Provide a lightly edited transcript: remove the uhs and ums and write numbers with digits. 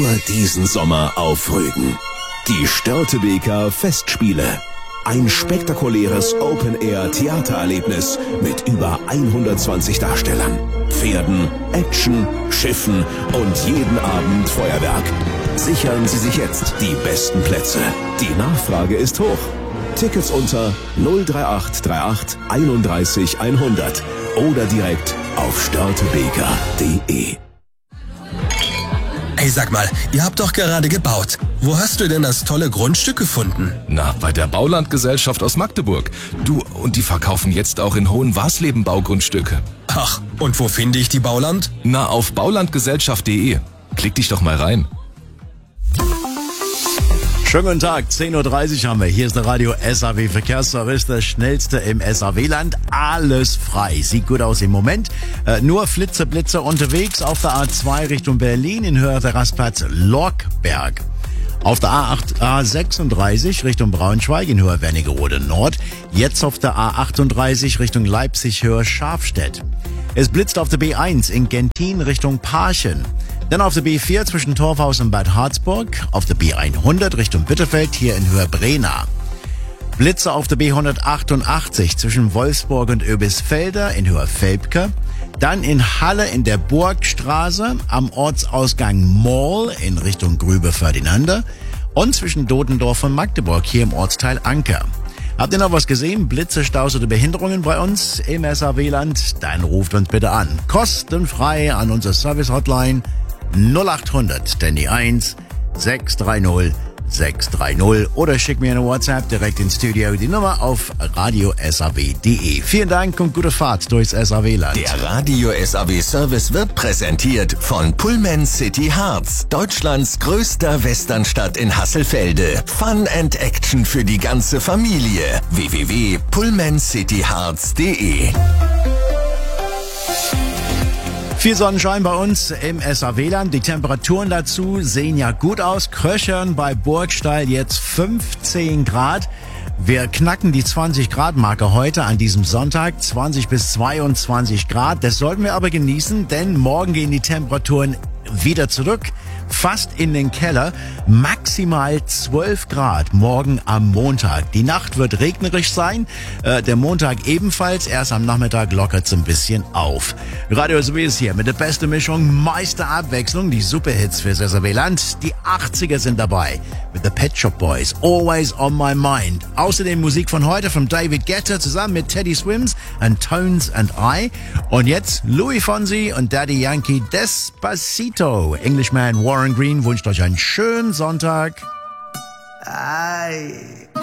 nur diesen Sommer auf Rügen. Die Störtebeker Festspiele. Ein spektakuläres Open-Air-Theatererlebnis mit über 120 Darstellern, Pferden, Action, Schiffen und jeden Abend Feuerwerk. Sichern Sie sich jetzt die besten Plätze. Die Nachfrage ist hoch. Tickets unter 03838 31 100 oder direkt auf störtebeker.de. Ey, sag mal, ihr habt doch gerade gebaut. Wo hast du denn das tolle Grundstück gefunden? Na, bei der Baulandgesellschaft aus Magdeburg. Du, und die verkaufen jetzt auch in Hohenwarsleben Baugrundstücke. Ach, und wo finde ich die Bauland? Na, auf baulandgesellschaft.de. Klick dich doch mal rein. Schönen guten Tag, 10.30 Uhr haben wir. Hier ist der Radio SAW Verkehrsservice, das schnellste im SAW-Land. Alles frei. Sieht gut aus im Moment. Nur Flitze unterwegs auf der A2 Richtung Berlin in Höhe der Rastplatz Lorkberg. Auf der A36 Richtung Braunschweig in Höhe Wernigerode Nord. Jetzt auf der A38 Richtung Leipzig Höhe Schafstedt. Es blitzt auf der B1 in Gentin Richtung Parchen. Dann auf der B4 zwischen Torfhaus und Bad Harzburg, auf der B100 Richtung Bitterfeld hier in Höhe Brena. Blitze auf der B188 zwischen Wolfsburg und Oebisfelder in Höhe Velpke. Dann in Halle in der Burgstraße am Ortsausgang Mall in Richtung Grübe-Ferdinande und zwischen Dodendorf und Magdeburg hier im Ortsteil Anker. Habt ihr noch was gesehen? Blitze, Staus oder Behinderungen bei uns im SAW-Land? Dann ruft uns bitte an. Kostenfrei an unsere Service-Hotline 0800 denn die 1 630 630 oder schick mir eine WhatsApp direkt ins Studio. Die Nummer auf radiosaw.de. Vielen Dank und gute Fahrt durchs SAW-Land. Der Radio SAW Service wird präsentiert von Pullman City Harz, Deutschlands größter Westernstadt in Hasselfelde. Fun and Action für die ganze Familie. www.pullmancityharz.de. Viel Sonnenschein bei uns im SAW-Land. Die Temperaturen dazu sehen ja gut aus. Kröchern bei Burgstall jetzt 15 Grad. Wir knacken die 20-Grad-Marke heute an diesem Sonntag. 20 bis 22 Grad. Das sollten wir aber genießen, denn morgen gehen die Temperaturen wieder zurück. Fast in den Keller. Maximal 12 Grad morgen am Montag. Die Nacht wird regnerisch sein. Der Montag ebenfalls. Erst am Nachmittag lockert es ein bisschen auf. Radio SAW ist hier mit der besten Mischung, meiste Abwechslung. Die Superhits fürs SAW-Land. Die 80er sind dabei. Mit The Pet Shop Boys. Always on my mind. Außerdem Musik von heute von David Guetta zusammen mit Teddy Swims and Tones and I. Und jetzt Louis Fonsi und Daddy Yankee Despacito. Englishman Warren Green wünscht euch einen schönen Sonntag. Ay.